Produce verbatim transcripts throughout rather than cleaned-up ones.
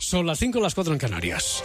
Son las cinco, las cuatro en Canarias.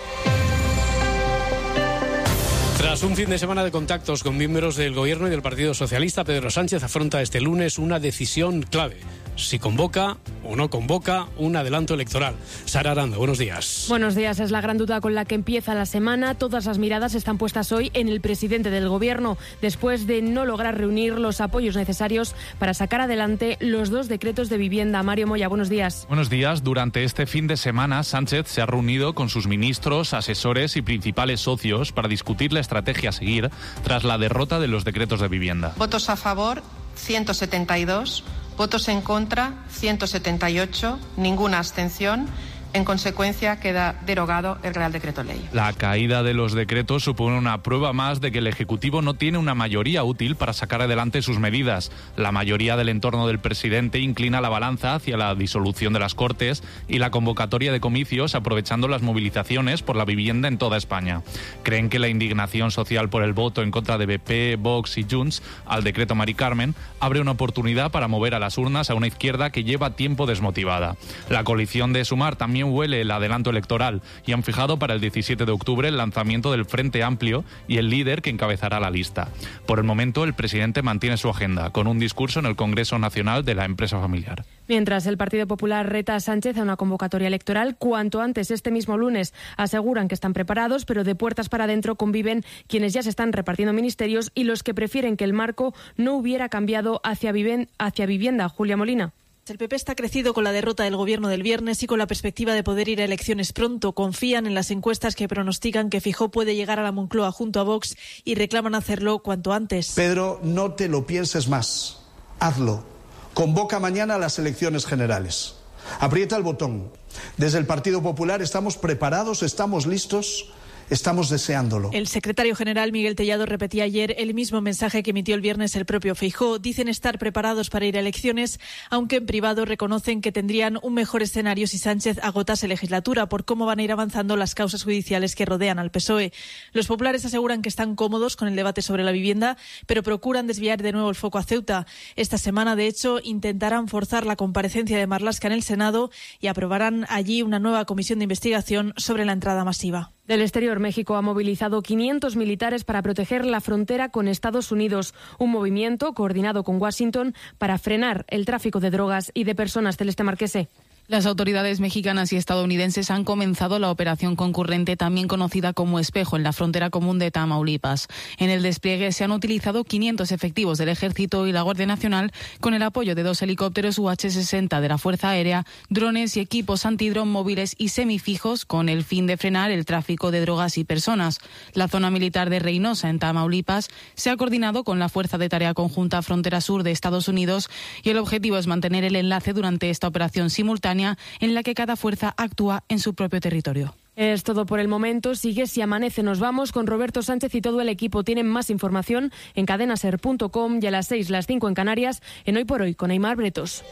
Tras un fin de semana de contactos con miembros del Gobierno y del Partido Socialista, Pedro Sánchez afronta este lunes una decisión clave: si convoca o no convoca un adelanto electoral. Sara Aranda, buenos días. Buenos días. Es la gran duda con la que empieza la semana. Todas las miradas están puestas hoy en el presidente del Gobierno, después de no lograr reunir los apoyos necesarios para sacar adelante los dos decretos de vivienda. Mario Moya, buenos días. Buenos días. Durante este fin de semana, Sánchez se ha reunido con sus ministros, asesores y principales socios para discutir la estrategia a seguir tras la derrota de los decretos de vivienda. Votos a favor, ciento setenta y dos. Votos en contra, ciento setenta y ocho, ninguna abstención. En consecuencia, queda derogado el Real Decreto Ley. La caída de los decretos supone una prueba más de que el Ejecutivo no tiene una mayoría útil para sacar adelante sus medidas. La mayoría del entorno del presidente inclina la balanza hacia la disolución de las Cortes y la convocatoria de comicios, aprovechando las movilizaciones por la vivienda en toda España. Creen que la indignación social por el voto en contra de B P, Vox y Junts al decreto Mari Carmen abre una oportunidad para mover a las urnas a una izquierda que lleva tiempo desmotivada. La coalición de Sumar también huele el adelanto electoral y han fijado para el diecisiete de octubre el lanzamiento del Frente Amplio y el líder que encabezará la lista. Por el momento, el presidente mantiene su agenda con un discurso en el Congreso Nacional de la Empresa Familiar. Mientras el Partido Popular reta a Sánchez a una convocatoria electoral cuanto antes este mismo lunes, aseguran que están preparados, pero de puertas para adentro conviven quienes ya se están repartiendo ministerios y los que prefieren que el marco no hubiera cambiado hacia, viven, hacia vivienda. Julia Molina. El P P está crecido con la derrota del Gobierno del viernes y con la perspectiva de poder ir a elecciones pronto. Confían en las encuestas que pronostican que Feijóo puede llegar a la Moncloa junto a Vox y reclaman hacerlo cuanto antes. Pedro, no te lo pienses más. Hazlo. Convoca mañana a las elecciones generales. Aprieta el botón. Desde el Partido Popular estamos preparados, estamos listos. Estamos deseándolo. El secretario general Miguel Tellado repetía ayer el mismo mensaje que emitió el viernes el propio Feijóo. Dicen estar preparados para ir a elecciones, aunque en privado reconocen que tendrían un mejor escenario si Sánchez agotase legislatura por cómo van a ir avanzando las causas judiciales que rodean al P S O E. Los populares aseguran que están cómodos con el debate sobre la vivienda, pero procuran desviar de nuevo el foco a Ceuta. Esta semana, de hecho, intentarán forzar la comparecencia de Marlaska en el Senado y aprobarán allí una nueva comisión de investigación sobre la entrada masiva. Del exterior, México ha movilizado quinientos militares para proteger la frontera con Estados Unidos, un movimiento coordinado con Washington para frenar el tráfico de drogas y de personas. Celeste Marquese. Las autoridades mexicanas y estadounidenses han comenzado la operación concurrente, también conocida como Espejo, en la frontera común de Tamaulipas. En el despliegue se han utilizado quinientos efectivos del Ejército y la Guardia Nacional, con el apoyo de dos helicópteros U H sesenta de la Fuerza Aérea, drones y equipos antidrón móviles y semifijos, con el fin de frenar el tráfico de drogas y personas. La zona militar de Reynosa, en Tamaulipas, se ha coordinado con la Fuerza de Tarea Conjunta Frontera Sur de Estados Unidos y el objetivo es mantener el enlace durante esta operación simultánea en la que cada fuerza actúa en su propio territorio. Es todo por el momento. Sigue Si Amanece. Nos vamos con Roberto Sánchez y todo el equipo. Tienen más información en cadena ser punto com y a las seis, las cinco en Canarias, en Hoy por Hoy con Aimar Bretos.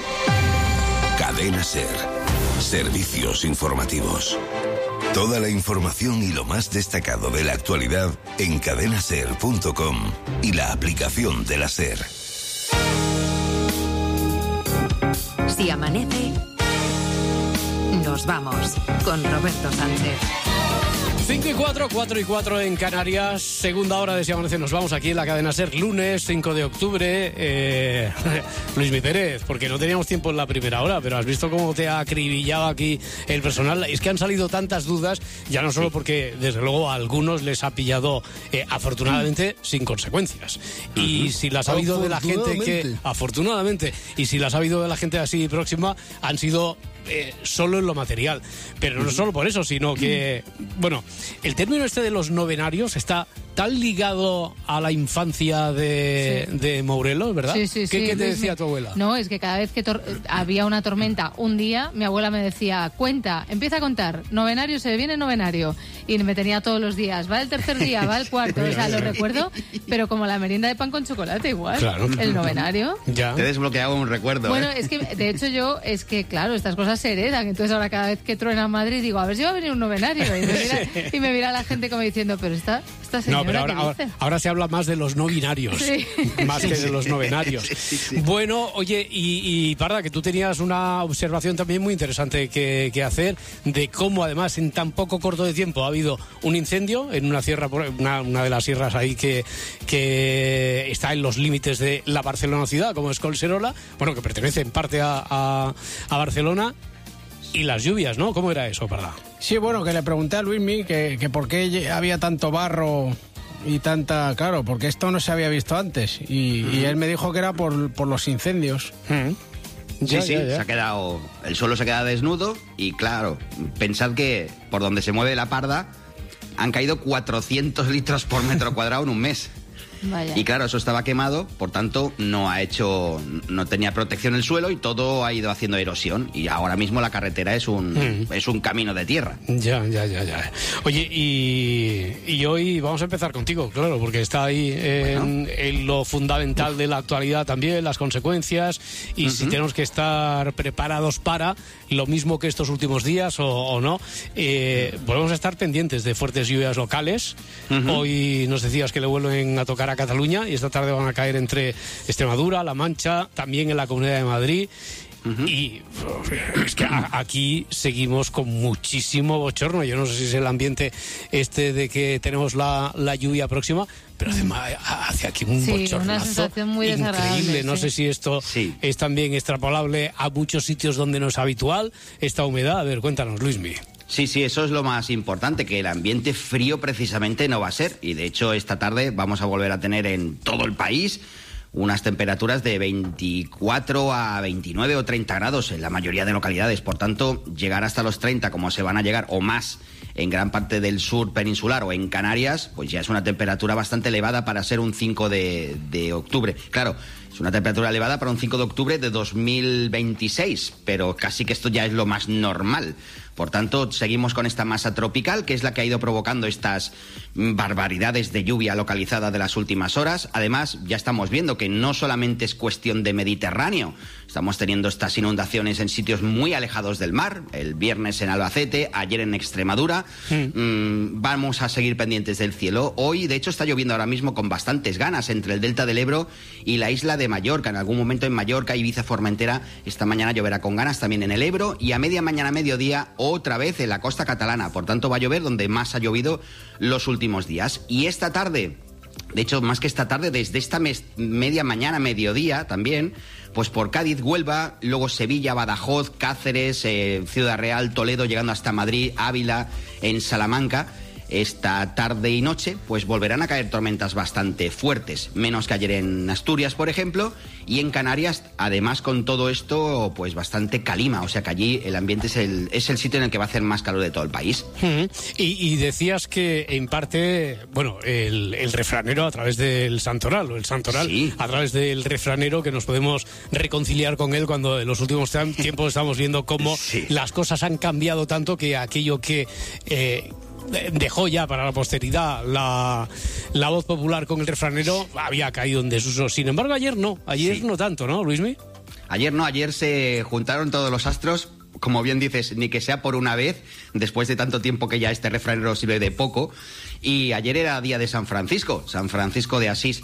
Cadena Ser. Servicios informativos. Toda la información y lo más destacado de la actualidad en cadena ser punto com y la aplicación de la SER. Si amanece, nos vamos con Roberto Sánchez. cinco y cuatro, cuatro y cuatro en Canarias, segunda hora de Si Amanece. Nos vamos aquí en la cadena SER, lunes cinco de octubre. Eh, Luismi Pérez, porque no teníamos tiempo en la primera hora, pero has visto cómo te ha acribillado aquí el personal. Es que han salido tantas dudas, ya no solo porque desde luego a algunos les ha pillado eh, afortunadamente sin consecuencias. Y si las ha habido de la gente que, afortunadamente, y si las ha habido de la gente así próxima, han sido Eh, solo en lo material, pero no solo por eso, sino que, bueno, el término este de los novenarios está tan ligado a la infancia de, sí. de Morelos, ¿verdad? Sí, sí, ¿Qué, sí, ¿qué te sí, decía sí. tu abuela? No, es que cada vez que tor- había una tormenta un día, mi abuela me decía, cuenta, empieza a contar, novenario, se viene novenario, y me tenía todos los días, va el tercer día, va el cuarto, o sea, lo recuerdo, pero como la merienda de pan con chocolate igual, claro. El novenario. Ya. Te he desbloqueado un recuerdo. Bueno, ¿eh? es que, de hecho yo, es que claro, estas cosas se heredan, entonces ahora cada vez que truena Madrid digo, a ver si va a venir un novenario, y me mira, y me mira la gente como diciendo, pero esta, esta señora. No, pero ahora, ahora, ahora se habla más de los no binarios, sí. más que de los no binarios. Sí, sí, sí. Bueno, oye, y, y Parda, que tú tenías una observación también muy interesante que, que hacer de cómo además en tan poco corto de tiempo ha habido un incendio en una sierra, una, una de las sierras ahí que, que está en los límites de la Barcelona ciudad, como es Collserola, bueno, que pertenece en parte a, a, a Barcelona. Y las lluvias, ¿no? ¿Cómo era eso, Parda? Sí, bueno, que le pregunté a Luismi que, que por qué había tanto barro y tanta... Claro, porque esto no se había visto antes. Y, uh-huh. y él me dijo que era por, por los incendios. Uh-huh. Ya, sí, sí, ya, ya. Se ha quedado... El suelo se queda desnudo y, claro, pensad que por donde se mueve la Parda han caído cuatrocientos litros por metro cuadrado en un mes. Vaya. Y claro, eso estaba quemado, por tanto no ha hecho, no tenía protección el suelo y todo ha ido haciendo erosión y ahora mismo la carretera es un mm. es un camino de tierra. Ya, ya, ya, ya. Oye, y, y hoy vamos a empezar contigo, claro, porque está ahí en, bueno. en lo fundamental de la actualidad también, las consecuencias y uh-huh. si tenemos que estar preparados para lo mismo que estos últimos días o, o no. Eh, volvemos a estar pendientes de fuertes lluvias locales. Uh-huh. Hoy nos decías que le vuelven a tocar a Cataluña y esta tarde van a caer entre Extremadura, La Mancha, también en la Comunidad de Madrid. Uh-huh. Y es que a, aquí seguimos con muchísimo bochorno. Yo no sé si es el ambiente este de que tenemos la, la lluvia próxima, pero además hace aquí un sí, bochornazo una sensación muy increíble. No sí. sé si esto sí. es también extrapolable a muchos sitios donde no es habitual esta humedad. A ver, cuéntanos, Luismi. Sí, sí, eso es lo más importante, que el ambiente frío precisamente no va a ser. Y de hecho esta tarde vamos a volver a tener en todo el país unas temperaturas de veinticuatro a veintinueve o treinta grados en la mayoría de localidades. Por tanto, llegar hasta los treinta, como se van a llegar, o más, en gran parte del sur peninsular o en Canarias, pues ya es una temperatura bastante elevada para ser un cinco de, de octubre. Claro, es una temperatura elevada para un cinco de octubre de dos mil veintiséis, pero casi que esto ya es lo más normal. Por tanto, seguimos con esta masa tropical, que es la que ha ido provocando estas barbaridades de lluvia localizada de las últimas horas. Además, ya estamos viendo que no solamente es cuestión de Mediterráneo. Estamos teniendo estas inundaciones en sitios muy alejados del mar. El viernes en Albacete, ayer en Extremadura. Mm. Mm, vamos a seguir pendientes del cielo. Hoy, de hecho, está lloviendo ahora mismo con bastantes ganas entre el delta del Ebro y la isla de Mallorca. En algún momento en Mallorca, Ibiza, Formentera, esta mañana lloverá con ganas también en el Ebro. Y a media mañana, mediodía, otra vez en la costa catalana. Por tanto, va a llover donde más ha llovido los últimos días. Y esta tarde, de hecho, más que esta tarde, desde esta mes, media mañana, mediodía también, pues por Cádiz, Huelva, luego Sevilla, Badajoz, Cáceres, eh, Ciudad Real, Toledo, llegando hasta Madrid, Ávila, en Salamanca. Esta tarde y noche, pues volverán a caer tormentas bastante fuertes, menos que ayer en Asturias, por ejemplo, y en Canarias, además con todo esto, pues bastante calima, o sea que allí el ambiente es el, es el sitio en el que va a hacer más calor de todo el país. Uh-huh. y, y decías que en parte, bueno, el, el refranero a través del santoral, o el santoral sí. a través del refranero, que nos podemos reconciliar con él cuando en los últimos tiempos estamos viendo cómo sí. las cosas han cambiado tanto que aquello que... Eh, dejó ya para la posteridad la, la voz popular con el refranero había caído en desuso. Sin embargo, ayer no, ayer sí. no tanto, ¿no, Luismi? Ayer no, ayer se juntaron todos los astros, como bien dices, ni que sea por una vez, después de tanto tiempo que ya este refranero sirve de poco, y ayer era día de San Francisco, San Francisco de Asís.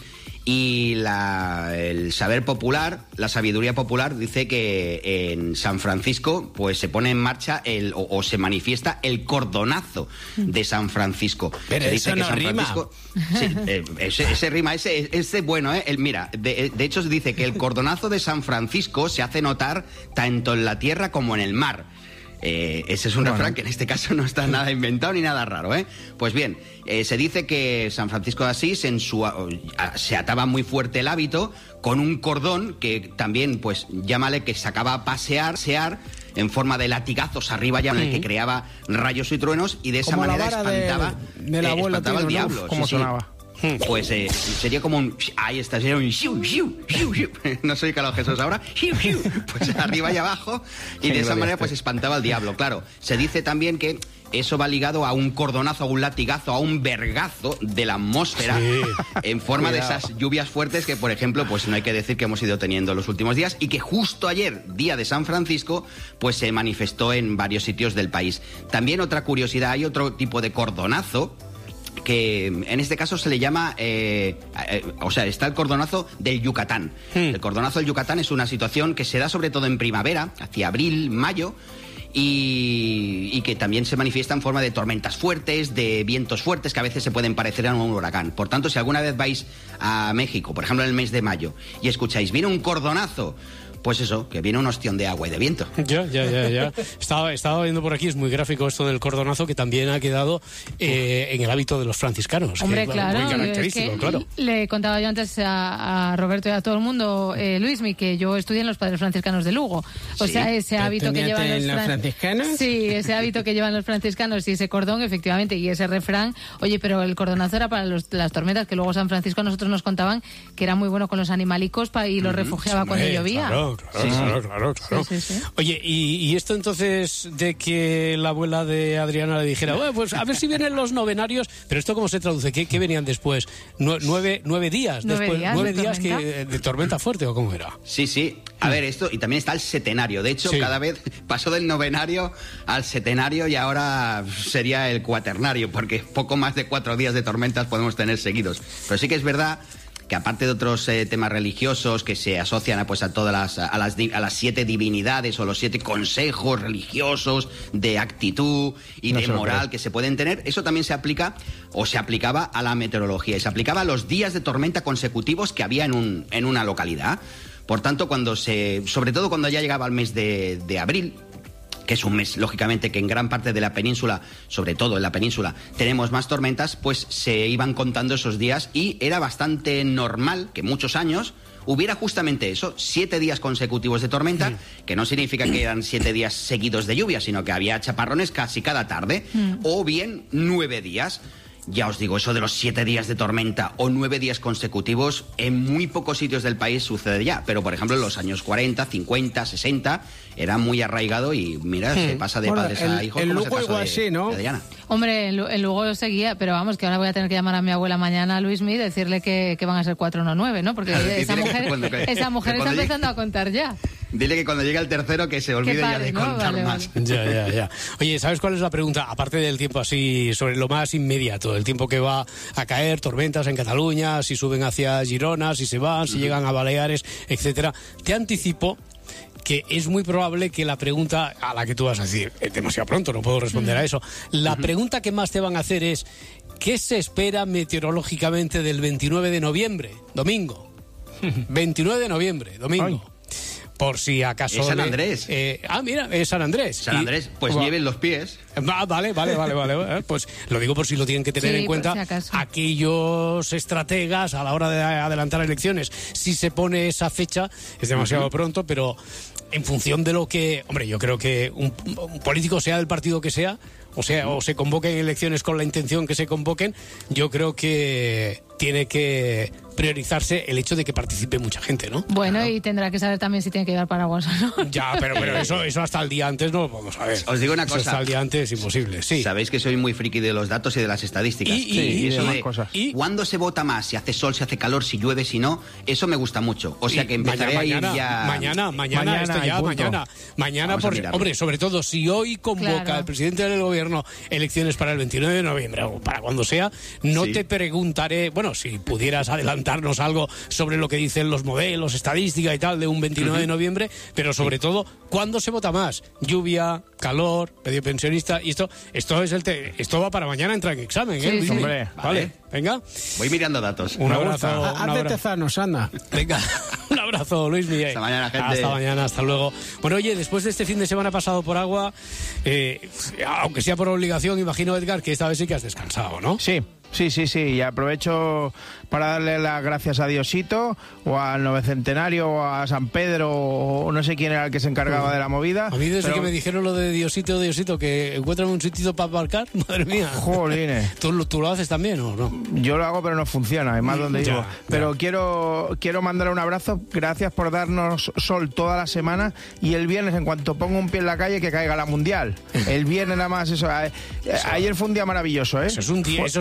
Y la, el saber popular, la sabiduría popular dice que en San Francisco pues se pone en marcha el o, o se manifiesta el cordonazo de San Francisco. Pero se dice eso que no San rima. Francisco, sí, eh, ese, ese rima, ese, ese bueno, eh, el, mira, de, de hecho se dice que el cordonazo de San Francisco se hace notar tanto en la tierra como en el mar. Eh, ese es un bueno. refrán que en este caso no está nada inventado ni nada raro, ¿eh? Pues bien, eh, se dice que San Francisco de Asís en su, uh, se ataba muy fuerte el hábito con un cordón que también, pues, llámale que sacaba a pasear, pasear en forma de latigazos arriba ya, en el que creaba rayos y truenos y de esa como manera espantaba, de, de la eh, espantaba al diablo. Uf, ¿cómo sí, sonaba? Sí. Pues eh, sería como un... Ahí está, sería un... Xiu, xiu, xiu, xiu. No soy Carlos Jesús ahora. Xiu, xiu. Pues arriba y abajo. Y de esa manera pues espantaba al diablo. Claro, se dice también que eso va ligado a un cordonazo, a un latigazo, a un vergazo de la atmósfera sí. en forma Cuidado. de esas lluvias fuertes que, por ejemplo, pues no hay que decir que hemos ido teniendo los últimos días y que justo ayer, día de San Francisco, pues se manifestó en varios sitios del país. También otra curiosidad, hay otro tipo de cordonazo que en este caso se le llama, eh, eh, o sea, está el cordonazo del Yucatán. Mm. El cordonazo del Yucatán es una situación que se da sobre todo en primavera, hacia abril, mayo, y, y que también se manifiesta en forma de tormentas fuertes, de vientos fuertes que a veces se pueden parecer a un huracán. Por tanto, si alguna vez vais a México, por ejemplo en el mes de mayo, y escucháis, viene un cordonazo, pues eso, que viene un ostión de agua y de viento. Ya, ya, ya, ya. Estaba, estaba viendo por aquí, es muy gráfico esto del cordonazo, que también ha quedado eh, en el hábito de los franciscanos. Hombre, que, claro, muy característico, es que claro. Le contaba yo antes a, a Roberto y a todo el mundo, eh, Luismi, que yo estudié en los Padres Franciscanos de Lugo. O ¿Sí? sea, ese hábito que llevan los, los franciscanos. Sí, ese hábito que llevan los franciscanos y ese cordón, efectivamente, y ese refrán. Oye, pero el cordonazo era para los, las tormentas, que luego San Francisco a nosotros nos contaban que era muy bueno con los animalicos pa, y los mm, refugiaba sí, cuando llovía. Claro, claro, sí, claro, claro. Claro, claro. Sí, sí, sí. Oye, y, y esto entonces de que la abuela de Adriana le dijera, bueno, pues a ver si vienen los novenarios, pero esto cómo se traduce, ¿qué, qué venían después? Nueve, nueve días nueve después, días, nueve de, días tormenta. Que, de tormenta fuerte, ¿o cómo era? Sí, sí. A ver, esto, y también está el setenario. De hecho, sí. cada vez pasó del novenario al setenario y ahora sería el cuaternario, porque poco más de cuatro días de tormentas podemos tener seguidos. Pero sí que es verdad que aparte de otros eh, temas religiosos que se asocian a, pues, a todas las a, las a las siete divinidades o los siete consejos religiosos de actitud y no de moral que se pueden tener, eso también se aplica o se aplicaba a la meteorología y se aplicaba a los días de tormenta consecutivos que había en un en una localidad. Por tanto, cuando se, sobre todo cuando ya llegaba el mes de, de abril, que es un mes, lógicamente, que en gran parte de la península, sobre todo en la península, tenemos más tormentas, pues se iban contando esos días y era bastante normal que muchos años hubiera justamente eso, siete días consecutivos de tormenta, mm. que no significa que eran siete días seguidos de lluvia, sino que había chaparrones casi cada tarde, mm. o bien nueve días. Ya os digo, eso de los siete días de tormenta o nueve días consecutivos, en muy pocos sitios del país sucede ya. Pero, por ejemplo, en los años cuarenta, cincuenta, sesenta, era muy arraigado y, mira, hmm. se pasa de bueno, padres el, a hijos. El como Lugo se igual de, sí, ¿no? De Diana. Hombre, el Lugo seguía, pero vamos, que ahora voy a tener que llamar a mi abuela mañana, Luismi, y decirle que, que van a ser cuatro, no nueve, ¿no? Porque claro, esa, mujer, cuando, esa mujer está empezando llegue, a contar ya. Dile que cuando llegue el tercero que se olvide pare, ya de ¿no? contar vale, más. Vale. Ya, ya, ya. Oye, ¿sabes cuál es la pregunta? Aparte del tiempo así, sobre lo más inmediato, el tiempo que va a caer, tormentas en Cataluña, si suben hacia Girona, si se van, si uh-huh. llegan a Baleares, etcétera. Te anticipo que es muy probable que la pregunta a la que tú vas a decir, es demasiado pronto, no puedo responder uh-huh. a eso. La uh-huh. pregunta que más te van a hacer es, ¿qué se espera meteorológicamente del veintinueve de noviembre, domingo? veintinueve de noviembre, domingo. Ay. Por si acaso... Es San Andrés. Eh, ah, mira, es San Andrés. San Andrés, pues y, nieve en los pies. Ah, vale, vale, vale, vale. Pues lo digo por si lo tienen que tener sí, en cuenta si aquellos estrategas a la hora de adelantar elecciones. Si se pone esa fecha, es demasiado uh-huh. pronto, pero en función de lo que... Hombre, yo creo que un, un político, sea del partido que sea, o sea, o se convoquen elecciones con la intención que se convoquen, yo creo que tiene que priorizarse el hecho de que participe mucha gente, ¿no? Bueno, claro. Y tendrá que saber también si tiene que llevar paraguas o no. Ya, pero, pero eso, eso hasta el día antes no lo podemos saber. Os digo una eso cosa. Hasta el día antes es imposible, sí. Sabéis que soy muy friki de los datos y de las estadísticas. Y, y, sí, y eso de cosas. ¿Y? ¿Cuándo se vota más? Si hace sol, si hace calor, si llueve, si no. Eso me gusta mucho. O sea y que empezaré mañana, a ir ya... Mañana, mañana, mañana, esto ya, mañana. Mañana, por, hombre, sobre todo, si hoy convoca claro. el presidente del gobierno elecciones para el veintinueve de noviembre o para cuando sea, no sí. te preguntaré, bueno, si pudieras adelantarnos algo sobre lo que dicen los modelos, estadística y tal de un veintinueve uh-huh. de noviembre, pero sobre sí. todo, ¿cuándo se vota más? Lluvia, calor, medio pensionista, y esto esto es el te, esto va para mañana entrar en examen, ¿eh? Sí, sí. Hombre, vale. vale, venga. Voy mirando datos. Un abrazo. Haz de tezanos, anda. Venga, un abrazo, Luis Miguel. Hasta mañana, gente. Hasta mañana, hasta luego. Bueno, oye, después de este fin de semana pasado por agua, eh, aunque sea por obligación, imagino, Edgar, que esta vez sí que has descansado, ¿no? Sí. Sí, sí, sí, y aprovecho para darle las gracias a Diosito o al Novecentenario o a San Pedro o no sé quién era el que se encargaba de la movida. A mí desde pero... que me dijeron lo de Diosito, Diosito, que encuentran un sitio para aparcar, madre mía. Jolines. ¿Tú, ¿Tú lo haces también o no? Yo lo hago pero no funciona, es más donde vivo. Pero ya. quiero quiero mandar un abrazo, gracias por darnos sol toda la semana y el viernes en cuanto pongo un pie en la calle que caiga la Mundial. El viernes nada más, eso. eso. Ayer fue un día maravilloso, ¿eh? Eso es, un día, eso es una máxima.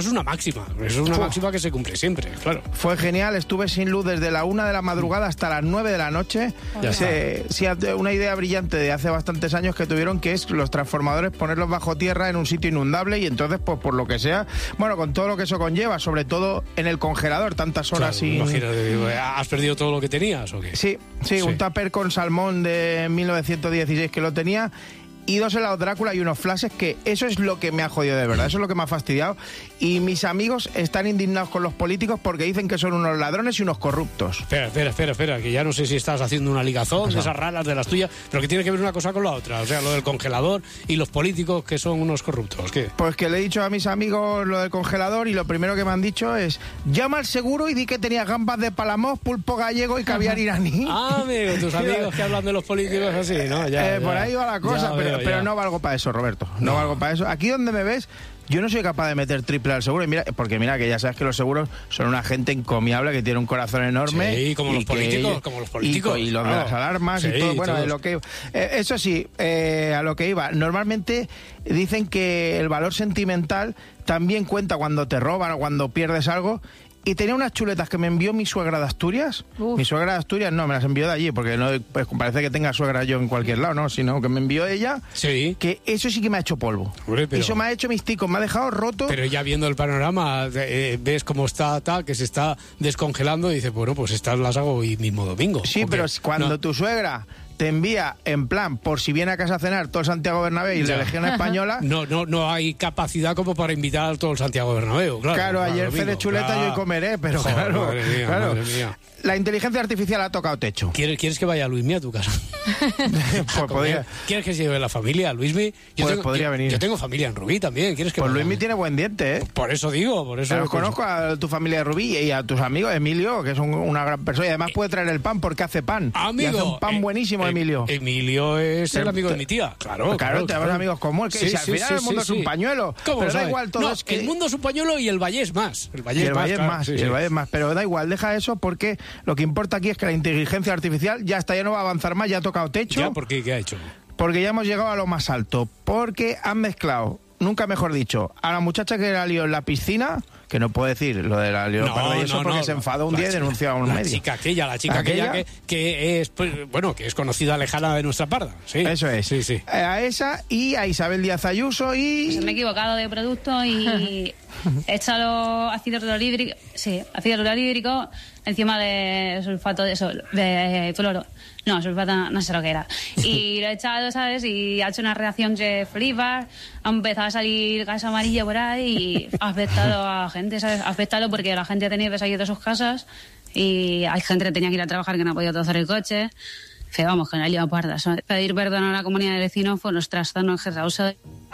máxima. Es una Uf. máxima que se cumple siempre, claro. Fue genial, estuve sin luz desde la una de la madrugada hasta las nueve de la noche. Ya se, sí, una idea brillante de hace bastantes años que tuvieron, que es los transformadores ponerlos bajo tierra en un sitio inundable, y entonces, pues por lo que sea, bueno, con todo lo que eso conlleva, sobre todo en el congelador, tantas horas claro, sin... Imagínate, ¿has perdido todo lo que tenías o qué? Sí, sí, sí. Un tupper con salmón de mil novecientos dieciséis que lo tenía, y dos helados Drácula y unos flashes, que eso es lo que me ha jodido de verdad, eso es lo que me ha fastidiado. Y mis amigos están indignados con los políticos porque dicen que son unos ladrones y unos corruptos. Espera, espera, espera, espera, que ya no sé si estás haciendo una ligazón de esas raras de las tuyas, pero que tiene que ver una cosa con la otra, o sea, lo del congelador y los políticos que son unos corruptos. ¿Qué? Pues que le he dicho a mis amigos lo del congelador, y lo primero que me han dicho es: llama al seguro y di que tenía gambas de Palamos, pulpo gallego y caviar iraní. Ah, amigo, tus amigos que hablan de los políticos así, ¿no? Ya, eh, ya, por ahí va la cosa, ya, pero, veo, pero no valgo para eso, Roberto, no, no valgo para eso. Aquí donde me ves, yo no soy capaz de meter triple al seguro, y mira, porque mira que ya sabes que los seguros son una gente encomiable que tiene un corazón enorme. Sí, como y los políticos, que, como los políticos. Y, y los claro. de las alarmas sí, y todo. Bueno, todos. lo que, eh, eso sí, eh, a lo que iba. Normalmente dicen que el valor sentimental también cuenta cuando te roban o cuando pierdes algo. Y tenía unas chuletas que me envió mi suegra de Asturias. Uf. Mi suegra de Asturias no, me las envió de allí, porque no pues, parece que tenga suegra yo en cualquier lado, ¿no? Sino que me envió ella. Sí. Que eso sí que me ha hecho polvo. Hombre, pero... Eso me ha hecho mis ticos, me ha dejado roto. Pero ya viendo el panorama, eh, ves cómo está, tal, que se está descongelando, y dices, bueno, pues estas las hago hoy mismo domingo. Sí, pero cuando no. tu suegra te envía en plan, por si viene a casa a cenar todo el Santiago Bernabéu y ya. la Legión Española... No, no, no hay capacidad como para invitar a todo el Santiago Bernabéu, claro. Claro, ayer fe de chuleta claro. yo comeré, pero Joder, claro, madre mía, claro. Madre mía. La inteligencia artificial ha tocado techo. ¿Quieres, ¿quieres que vaya Luismi a tu casa? Pues podría. ¿Quieres que se lleve la familia, Luismi? Yo pues tengo, podría yo, venir. Yo tengo familia en Rubí también. ¿Quieres que Pues vaya? Luismi tiene buen diente, ¿eh? Por eso digo, por eso. Pero conozco a tu familia de Rubí y a tus amigos, Emilio, que es un, una gran persona, y además puede traer el pan porque hace pan. Amigo, y hace un pan eh, buenísimo, eh, Emilio. Emilio es el amigo de mi tía. Claro, claro, claro, tenemos claro. amigos como él, que sí, si al sí, final sí, el mundo sí, es un sí. pañuelo. ¿Cómo pero da sabes? igual todo no, es que... el mundo es un pañuelo y el Vallés más. El Vallés y el más, Vallés claro, más, sí, y sí. el Vallés más. Pero da igual, deja eso, porque lo que importa aquí es que la inteligencia artificial ya está, ya no va a avanzar más, ya ha tocado techo. ¿Ya? ¿Por qué? ¿Qué ha hecho? Porque ya hemos llegado a lo más alto, porque han mezclado, nunca mejor dicho, a la muchacha que la lió en la piscina, que no puedo decir lo de la leopardo no, y eso, no, porque no, se enfadó un día chica, y denunció a un la medio. La chica aquella, la chica aquella, aquella que, que es, pues, bueno, que es conocida lejana de nuestra parda. Sí. Eso es. Sí, sí. A esa y a Isabel Díaz Ayuso y... Pues me he equivocado de producto y he echado ácido clorhídrico, sí, ácido clorhídrico encima de sulfato de sol, de cloro. No, sulfato no sé lo que era. Y lo he echado, ¿sabes? Y ha hecho una reacción que flipas, ha empezado a salir gas amarillo por ahí y ha afectado a gente, ¿sabes? Ha afectado porque la gente ha tenido que salir de sus casas y hay gente que tenía que ir a trabajar que no ha podido tozar el coche. Que vamos, que no hay leoparda. Pedir perdón a la comunidad de vecinos fue los trastornos que causa.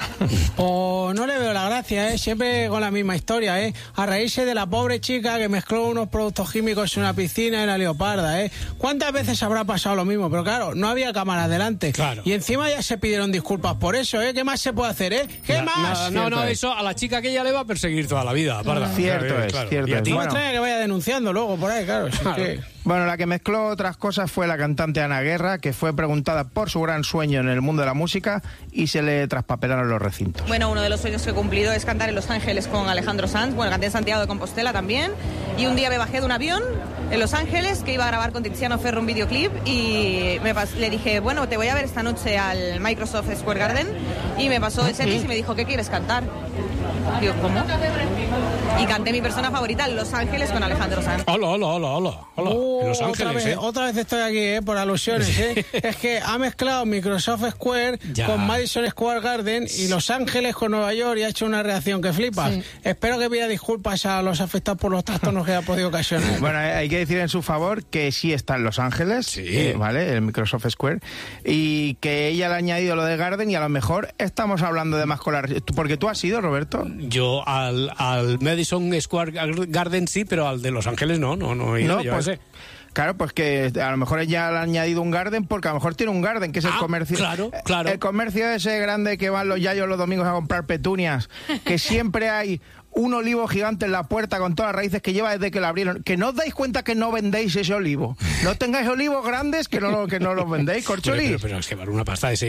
Pues no le veo la gracia, ¿eh? Siempre con la misma historia, ¿eh? A reírse de la pobre chica que mezcló unos productos químicos en una piscina en la leoparda, ¿eh? ¿Cuántas veces habrá pasado lo mismo? Pero claro, no había cámaras delante. Claro. Y encima ya se pidieron disculpas por eso, ¿eh? ¿Qué más se puede hacer, eh? ¿Qué la, más? No, no, no eso a la chica que ella le va a perseguir toda la vida, parda. Cierto claro, es, claro. cierto y a es. ti No Bueno. me extraña que vaya denunciando luego por ahí, claro. Si Claro. es que... Bueno, la que mezcló otras cosas fue la cantante Ana Guerra, que fue preguntada por su gran sueño en el mundo de la música y se le traspapelaron los recintos. Bueno, uno de los sueños que he cumplido es cantar en Los Ángeles con Alejandro Sanz. Bueno, canté en Santiago de Compostela también. Y un día me bajé de un avión en Los Ángeles que iba a grabar con Tiziano Ferro un videoclip y me pas- le dije, bueno, te voy a ver esta noche al Microsoft Square Garden. Y me pasó el setlist y me dijo, ¿qué quieres cantar? Digo, ¿cómo? Y canté mi persona favorita en Los Ángeles con Alejandro Sanz. Hola, hola, hola, hola. hola. Uh, en Los Ángeles, otra vez, ¿eh? otra vez estoy aquí, ¿eh? Por alusiones, ¿eh? Es que ha mezclado Microsoft Square Ya. con Madison Square Garden y Los Ángeles con Nueva York y ha hecho una reacción que flipas. Sí. Espero que pida disculpas a los afectados por los trastornos que ha podido ocasionar. Bueno, hay que decir en su favor que sí está en Los Ángeles, Sí. eh, ¿vale? El Microsoft Square, y que ella le ha añadido lo de Garden y a lo mejor estamos hablando de más con la... Porque tú has ido, Roberto. Yo al, al Madison Square Garden sí, pero al de Los Ángeles no, no, no he ido, No, yo pues, ese. Claro, pues que a lo mejor ella le ha añadido un garden porque a lo mejor tiene un garden, que es el Ah, comercio. claro, claro. El comercio ese grande que van los yayos los domingos a comprar petunias, que siempre hay un olivo gigante en la puerta con todas las raíces que lleva desde que la abrieron. Que no os dais cuenta que no vendéis ese olivo. No tengáis olivos grandes que no, lo, que no los vendéis, corcholis. Pero, pero, pero es que vale una pasta ese